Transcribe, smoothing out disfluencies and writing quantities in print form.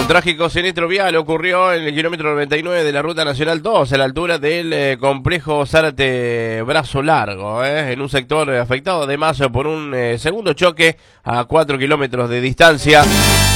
Un trágico siniestro vial ocurrió en el kilómetro 99 de la Ruta Nacional 2, a la altura del complejo Zárate Brazo Largo, en un sector afectado además por un segundo choque a 4 kilómetros de distancia.